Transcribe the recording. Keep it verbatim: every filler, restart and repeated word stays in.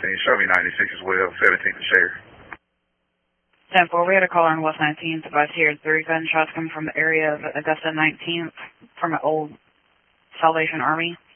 And show me ninety-six as well, seventeen to share. ten four, we had a caller on West nineteenth. Advice here, three gunshots coming from the area of Augusta nineteenth from an old Salvation Army.